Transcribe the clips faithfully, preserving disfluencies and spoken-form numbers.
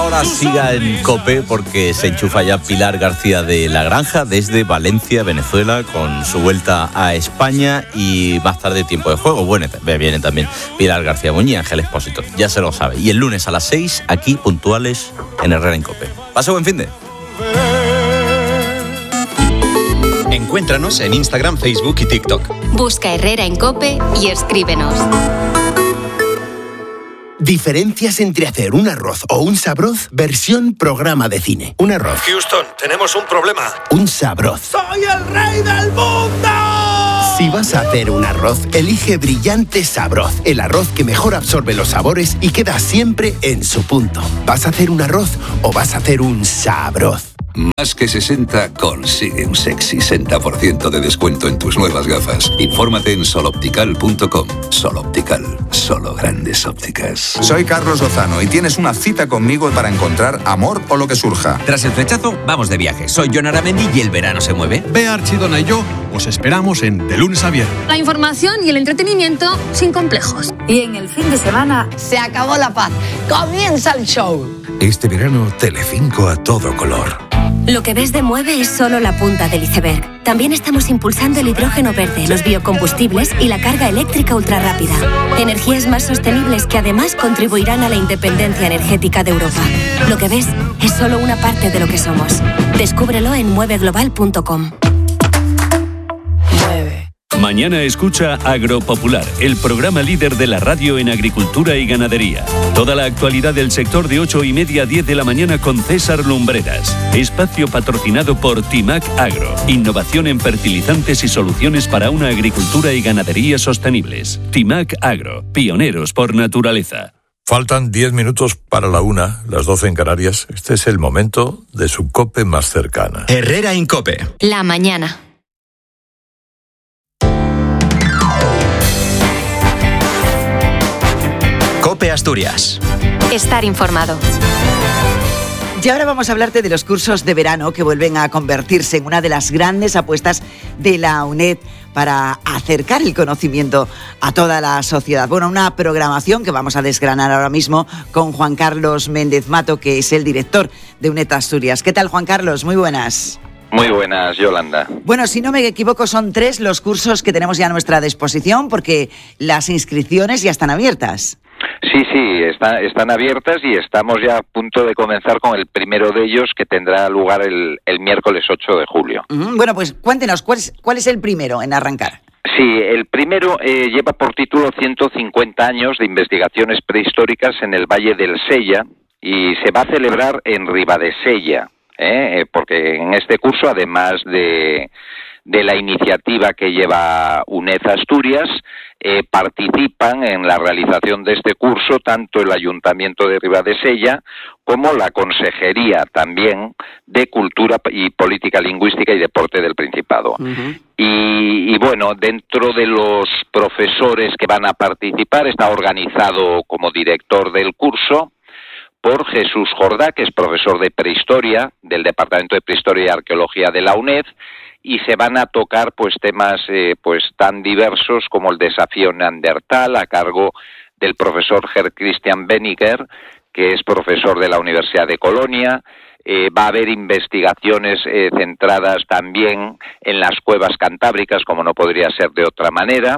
ahora siga en COPE porque se enchufa ya Pilar García de la Granja desde Valencia, Venezuela, con su vuelta a España y más tarde tiempo de juego. Bueno, viene también Pilar García Muñiz, Ángel Expósito, ya se lo sabe. Y el lunes a las seis, aquí puntuales en Herrera en COPE. Pase buen finde. Encuéntranos en Instagram, Facebook y TikTok. Busca Herrera en COPE y escríbenos. Diferencias entre hacer un arroz o un sabroz versión programa de cine. Un arroz. Houston, tenemos un problema. Un sabroz. ¡Soy el rey del mundo! Si vas a hacer un arroz, elige Brillante Sabroz. El arroz que mejor absorbe los sabores y queda siempre en su punto. ¿Vas a hacer un arroz o vas a hacer un sabroz? Más que sesenta consigue un sexy sesenta por ciento de descuento en tus nuevas gafas. Infórmate en soloptical punto com. Soloptical, solo grandes ópticas. Soy Carlos Lozano y tienes una cita conmigo para encontrar amor o lo que surja. Tras el flechazo, vamos de viaje. Soy Jon Aramendi y el verano se mueve. Bea Archidona y yo os esperamos en De Lunes a Viernes. La información y el entretenimiento sin complejos. Y en el fin de semana se acabó la paz. Comienza el show. Este verano, Telecinco a todo color. Lo que ves de Mueve es solo la punta del iceberg. También estamos impulsando el hidrógeno verde, los biocombustibles y la carga eléctrica ultrarrápida. Energías más sostenibles que además contribuirán a la independencia energética de Europa. Lo que ves es solo una parte de lo que somos. Descúbrelo en mueve global punto com. Mañana escucha Agropopular, el programa líder de la radio en agricultura y ganadería. Toda la actualidad del sector de ocho y media a diez de la mañana con César Lumbreras. Espacio patrocinado por Timac Agro. Innovación en fertilizantes y soluciones para una agricultura y ganadería sostenibles. Timac Agro, pioneros por naturaleza. Faltan diez minutos para la una, las doce en Canarias. Este es el momento de su COPE más cercana. Herrera en COPE. La mañana. COPE Asturias. Estar informado. Y ahora vamos a hablarte de los cursos de verano que vuelven a convertirse en una de las grandes apuestas de la UNED para acercar el conocimiento a toda la sociedad. Bueno, una programación que vamos a desgranar ahora mismo con Juan Carlos Méndez Mato, que es el director de UNED Asturias. ¿Qué tal, Juan Carlos? Muy buenas. Muy buenas, Yolanda. Bueno, si no me equivoco, son tres los cursos que tenemos ya a nuestra disposición porque las inscripciones ya están abiertas. Sí, sí, está, están abiertas y estamos ya a punto de comenzar con el primero de ellos que tendrá lugar el, el miércoles ocho de julio. Uh-huh. Bueno, pues cuéntenos, ¿cuál es, cuál es el primero en arrancar? Sí, el primero eh, lleva por título ciento cincuenta años de investigaciones prehistóricas en el Valle del Sella y se va a celebrar en Ribadesella, ¿eh? porque en este curso, además de... de la iniciativa que lleva UNED Asturias, eh, participan en la realización de este curso tanto el Ayuntamiento de Ribadesella como la Consejería también de Cultura y Política Lingüística y Deporte del Principado. Uh-huh. Y, y bueno, dentro de los profesores que van a participar está organizado como director del curso por Jesús Jordá, que es profesor de Prehistoria del Departamento de Prehistoria y Arqueología de la UNED, y se van a tocar pues temas eh, pues tan diversos como el desafío neandertal a cargo del profesor Gerd Christian Beniger, que es profesor de la Universidad de Colonia. Eh, va a haber investigaciones eh, centradas también en las cuevas cantábricas, como no podría ser de otra manera,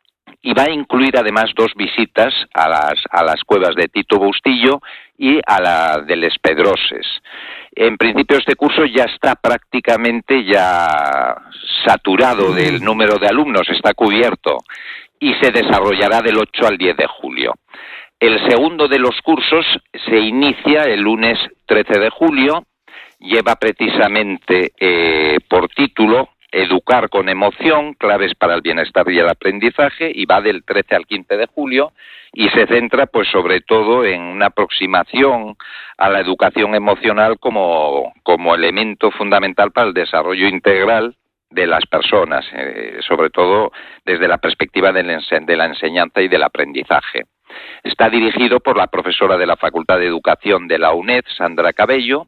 y va a incluir además dos visitas a las, a las cuevas de Tito Bustillo y a la de Les Pedroses. En principio este curso ya está prácticamente ya saturado del número de alumnos, está cubierto y se desarrollará del ocho al diez de julio. El segundo de los cursos se inicia el lunes trece de julio, lleva precisamente eh, por título Educar con emoción, claves para el bienestar y el aprendizaje, y va del trece al quince de julio y se centra pues sobre todo en una aproximación a la educación emocional como, como elemento fundamental para el desarrollo integral de las personas, eh, sobre todo desde la perspectiva de la, ense- de la enseñanza y del aprendizaje. Está dirigido por la profesora de la Facultad de Educación de la UNED, Sandra Cabello,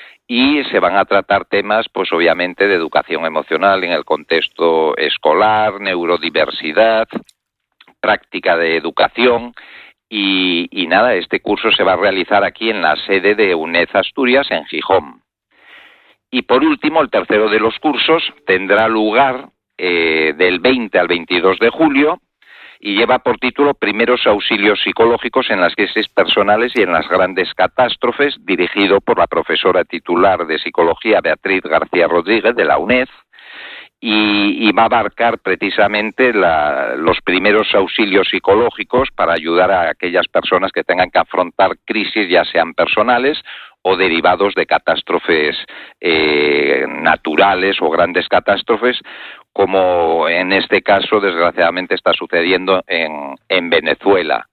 y se van a tratar temas, pues obviamente, de educación emocional en el contexto escolar, neurodiversidad, práctica de educación Y, y nada, este curso se va a realizar aquí en la sede de UNED Asturias, en Gijón. Y por último, el tercero de los cursos tendrá lugar eh, del veinte al veintidós de julio y lleva por título Primeros auxilios psicológicos en las crisis personales y en las grandes catástrofes, dirigido por la profesora titular de Psicología Beatriz García Rodríguez de la UNED, y, y va a abarcar precisamente la, los primeros auxilios psicológicos para ayudar a aquellas personas que tengan que afrontar crisis, ya sean personales o derivados de catástrofes eh, naturales o grandes catástrofes, como en este caso desgraciadamente está sucediendo en, en Venezuela.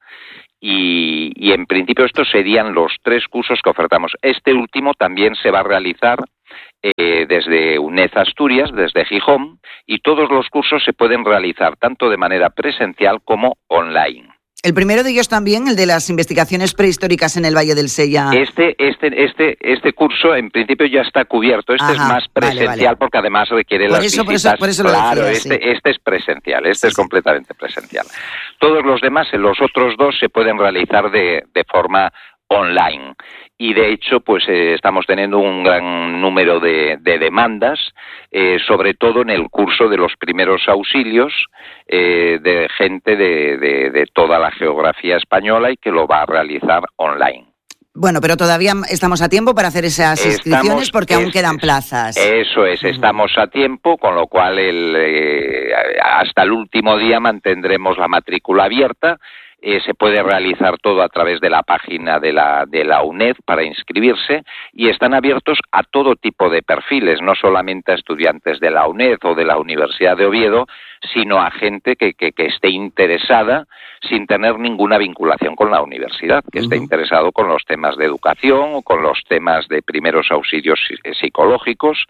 Y, y en principio estos serían los tres cursos que ofertamos. Este último también se va a realizar eh, desde UNED Asturias, desde Gijón, y todos los cursos se pueden realizar tanto de manera presencial como online. El primero de ellos también, el de las investigaciones prehistóricas en el Valle del Sella. Este, este, este, este curso en principio ya está cubierto. Este Ajá, es más presencial, vale, vale. Porque además requiere por las eso, visitas. Por eso, por eso claro, lo decía, este, sí. este es presencial, este sí, es sí. completamente presencial. Todos los demás, los otros dos, se pueden realizar de, de forma online. Y de hecho, pues eh, estamos teniendo un gran número de, de demandas, eh, sobre todo en el curso de los primeros auxilios, eh, de gente de, de, de toda la geografía española y que lo va a realizar online. Bueno, pero todavía estamos a tiempo para hacer esas inscripciones estamos, porque aún es, quedan plazas. Eso es, estamos a tiempo, con lo cual el, eh, hasta el último día mantendremos la matrícula abierta. Eh, se puede realizar todo a través de la página de la, de la UNED para inscribirse y están abiertos a todo tipo de perfiles, no solamente a estudiantes de la UNED o de la Universidad de Oviedo, sino a gente que, que, que esté interesada sin tener ninguna vinculación con la universidad, que esté uh-huh. interesado con los temas de educación o con los temas de primeros auxilios psicológicos.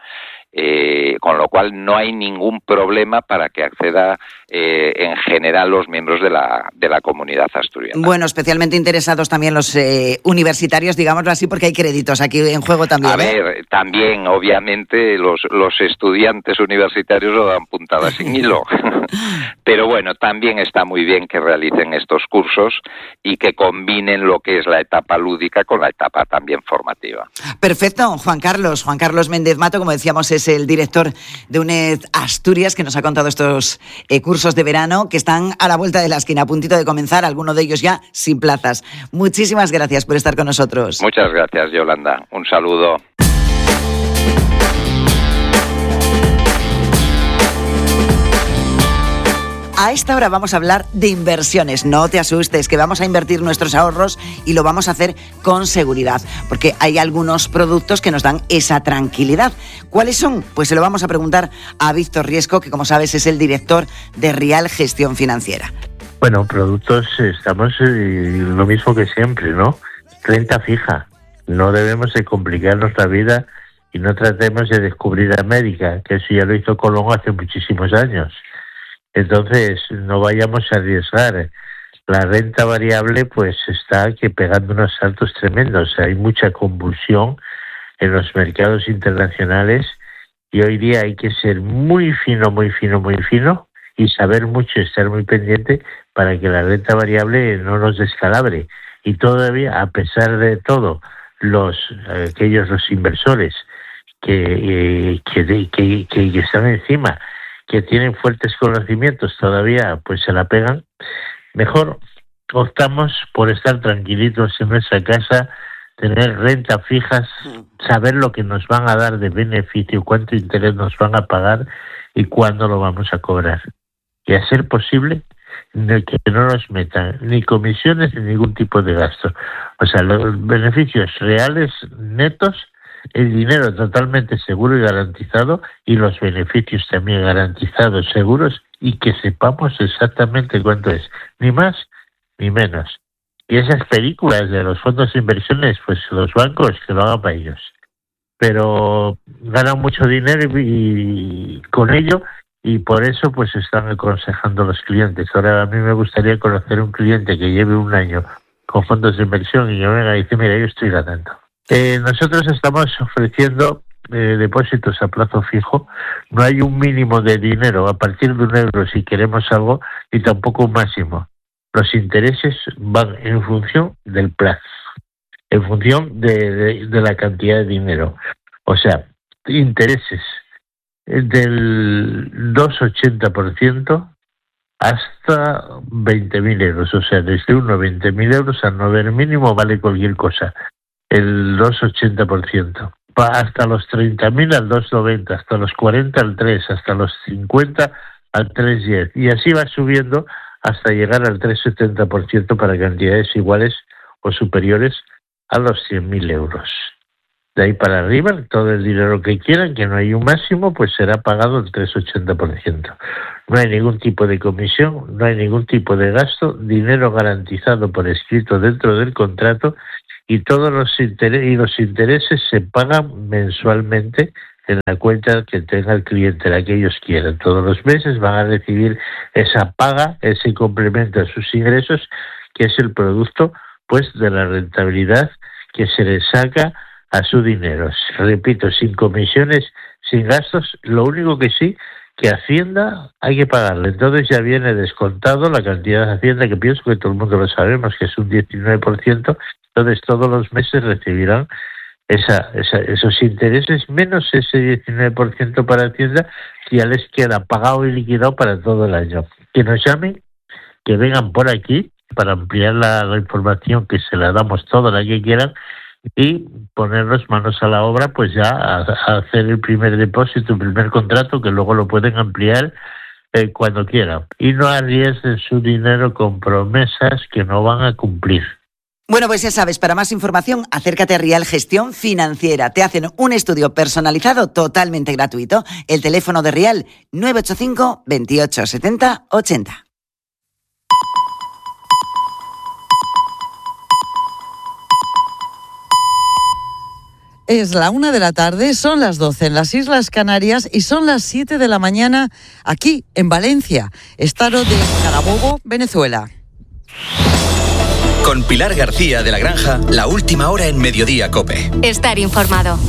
Eh, con lo cual no hay ningún problema para que acceda eh, en general los miembros de la, de la comunidad asturiana. Bueno, especialmente interesados también los eh, universitarios, digámoslo así, porque hay créditos aquí en juego también. A ¿eh? ver, también obviamente los, los estudiantes universitarios lo dan puntada sin hilo, pero bueno, también está muy bien que realicen estos cursos y que combinen lo que es la etapa lúdica con la etapa también formativa. Perfecto, Juan Carlos, Juan Carlos Méndez Mato, como decíamos, es el director de UNED Asturias, que nos ha contado estos eh, cursos de verano que están a la vuelta de la esquina, a puntito de comenzar, algunos de ellos ya sin plazas. Muchísimas gracias por estar con nosotros. Muchas gracias, Yolanda. Un saludo. A esta hora vamos a hablar de inversiones. No te asustes, que vamos a invertir nuestros ahorros y lo vamos a hacer con seguridad, porque hay algunos productos que nos dan esa tranquilidad. ¿Cuáles son? Pues se lo vamos a preguntar a Víctor Riesco, que como sabes es el director de Rial Gestión Financiera. Bueno, productos estamos eh, lo mismo que siempre, ¿no? Renta fija. No debemos de complicarnos la vida y no tratemos de descubrir América, que eso ya lo hizo Colón hace muchísimos años. Entonces, no vayamos a arriesgar. La renta variable, pues, está que pegando unos saltos tremendos. Hay mucha convulsión en los mercados internacionales y hoy día hay que ser muy fino, muy fino, muy fino y saber mucho, estar muy pendiente para que la renta variable no nos descalabre. Y todavía, a pesar de todo, los aquellos los inversores que, eh, que, que, que, que están encima, que tienen fuertes conocimientos, todavía pues se la pegan, mejor optamos por estar tranquilitos en nuestra casa, tener renta fijas, saber lo que nos van a dar de beneficio, cuánto interés nos van a pagar y cuándo lo vamos a cobrar. Y a ser posible que no nos metan ni comisiones ni ningún tipo de gasto. O sea, los beneficios reales, netos, el dinero totalmente seguro y garantizado y los beneficios también garantizados, seguros y que sepamos exactamente cuánto es, ni más ni menos. Y esas películas de los fondos de inversiones, pues los bancos que lo hagan para ellos. Pero ganan mucho dinero y, y con ello y por eso pues están aconsejando a los clientes. Ahora a mí me gustaría conocer un cliente que lleve un año con fondos de inversión y yo venga y dice, mira, yo estoy ganando. Eh, nosotros estamos ofreciendo eh, depósitos a plazo fijo. No hay un mínimo de dinero a partir de un euro si queremos algo y tampoco un máximo. Los intereses van en función del plazo, en función de, de, de la cantidad de dinero. O sea, intereses del dos coma ochenta por ciento hasta veinte mil euros. O sea, desde uno a veinte mil euros al no haber mínimo vale cualquier cosa. El dos coma ochenta por ciento. Hasta los treinta mil al dos coma noventa, hasta los cuarenta al tres, hasta los cincuenta al tres coma diez. Y así va subiendo hasta llegar al tres coma setenta por ciento para cantidades iguales o superiores a los cien mil euros. De ahí para arriba, todo el dinero que quieran, que no hay un máximo, pues será pagado el tres coma ochenta por ciento. No hay ningún tipo de comisión, no hay ningún tipo de gasto, dinero garantizado por escrito dentro del contrato y todos los intereses, y los intereses se pagan mensualmente en la cuenta que tenga el cliente, la que ellos quieran. Todos los meses van a recibir esa paga, ese complemento a sus ingresos, que es el producto pues de la rentabilidad que se les saca a su dinero. Repito, sin comisiones, sin gastos, lo único que sí, que Hacienda hay que pagarle. Entonces ya viene descontado la cantidad de Hacienda, que pienso que todo el mundo lo sabemos, que es un diecinueve por ciento. Entonces todos los meses recibirán esa, esa, esos intereses, menos ese diecinueve por ciento para Hacienda, que ya les queda pagado y liquidado para todo el año. Que nos llamen, que vengan por aquí para ampliar la, la información, que se la damos toda la que quieran, y ponernos manos a la obra, pues ya a, a hacer el primer depósito, el primer contrato, que luego lo pueden ampliar eh, cuando quieran. Y no arriesguen su dinero con promesas que no van a cumplir. Bueno, pues ya sabes, para más información, acércate a Rial Gestión Financiera. Te hacen un estudio personalizado totalmente gratuito. El teléfono de Rial, nueve ocho cinco, veintiocho, setenta, ochenta. Es la una de la tarde, son las doce en las Islas Canarias y son las siete de la mañana aquí, en Valencia, estado de Carabobo, Venezuela. Con Pilar García de la Granja, la última hora en Mediodía COPE. Estar informado.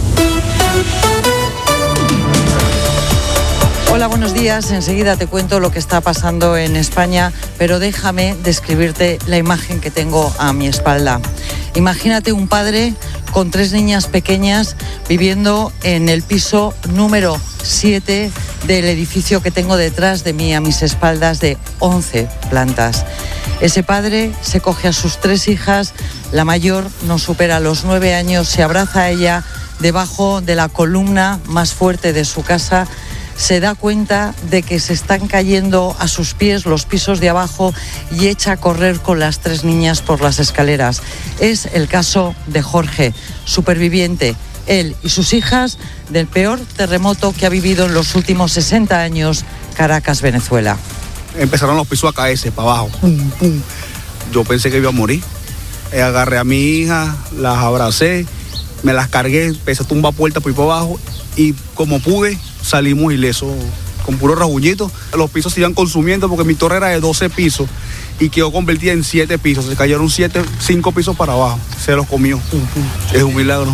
Hola, buenos días. Enseguida te cuento lo que está pasando en España, pero déjame describirte la imagen que tengo a mi espalda. Imagínate un padre con tres niñas pequeñas viviendo en el piso número siete del edificio que tengo detrás de mí, a mis espaldas, de once plantas. Ese padre se coge a sus tres hijas, la mayor no supera los nueve años, se abraza a ella debajo de la columna más fuerte de su casa, se da cuenta de que se están cayendo a sus pies los pisos de abajo y echa a correr con las tres niñas por las escaleras. Es el caso de Jorge, superviviente, él y sus hijas, del peor terremoto que ha vivido en los últimos sesenta años Caracas, Venezuela. Empezaron los pisos a caerse para abajo. Pum, pum. Yo pensé que iba a morir. Agarré a mi hija, las abracé, me las cargué, empecé a tumbar puertas por ahí para abajo y como pude salimos ilesos, con puro rasguñito. Los pisos se iban consumiendo porque mi torre era de doce pisos y quedó convertida en siete pisos. Se cayeron siete, cinco pisos para abajo. Se los comió. Es un milagro.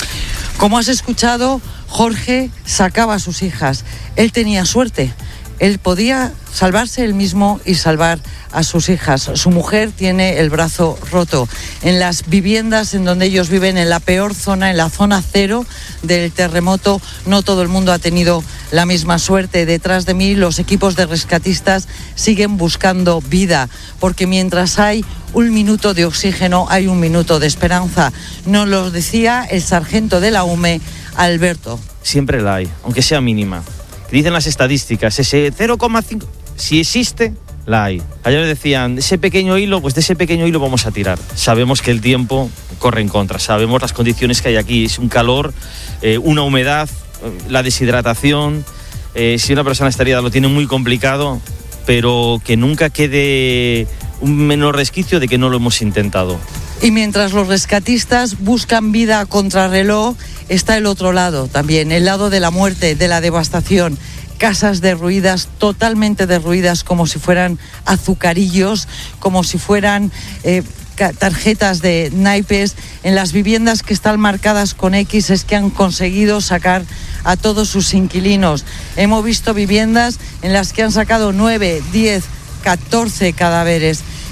Como has escuchado, Jorge sacaba a sus hijas. Él tenía suerte. Él podía salvarse él mismo y salvar a sus hijas. Su mujer tiene el brazo roto. En las viviendas en donde ellos viven, en la peor zona, en la zona cero del terremoto, no todo el mundo ha tenido la misma suerte. Detrás de mí, los equipos de rescatistas siguen buscando vida, porque mientras hay un minuto de oxígeno, hay un minuto de esperanza. Nos lo decía el sargento de la U M E, Alberto. Siempre la hay, aunque sea mínima. Dicen las estadísticas, ese cero coma cinco, si existe, la hay. Ayer decían, ese pequeño hilo, pues de ese pequeño hilo vamos a tirar. Sabemos que el tiempo corre en contra, sabemos las condiciones que hay aquí, es un calor, eh, una humedad, la deshidratación. Eh, si una persona estaría lo tiene muy complicado, pero que nunca quede un menor resquicio de que no lo hemos intentado. Y mientras los rescatistas buscan vida a contrarreloj, está el otro lado también, el lado de la muerte, de la devastación. Casas derruidas, totalmente derruidas, como si fueran azucarillos, como si fueran eh, tarjetas de naipes. En las viviendas que están marcadas con X es que han conseguido sacar a todos sus inquilinos. Hemos visto viviendas en las que han sacado nueve, diez, catorce cadáveres.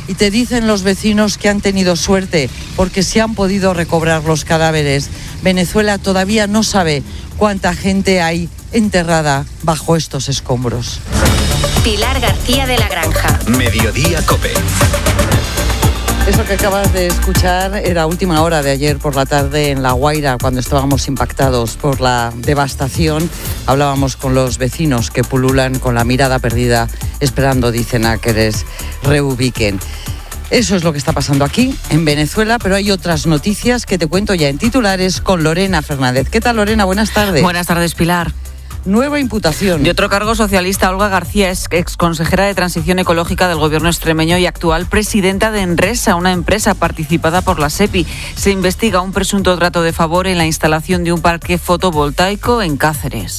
Y te dicen los vecinos que han tenido suerte porque se han podido recobrar los cadáveres. Venezuela todavía no sabe cuánta gente hay enterrada bajo estos escombros. Pilar García de la Granja. Mediodía COPE. Eso que acabas de escuchar era última hora de ayer por la tarde en La Guaira, cuando estábamos impactados por la devastación. Hablábamos con los vecinos que pululan con la mirada perdida, esperando, dicen, a que les reubiquen. Eso es lo que está pasando aquí, en Venezuela, pero hay otras noticias que te cuento ya en titulares con Lorena Fernández. ¿Qué tal, Lorena? Buenas tardes. Buenas tardes, Pilar. Nueva imputación. De otro cargo socialista, Olga García es exconsejera de Transición Ecológica del gobierno extremeño y actual presidenta de Enresa, una empresa participada por la SEPI. Se investiga un presunto trato de favor en la instalación de un parque fotovoltaico en Cáceres.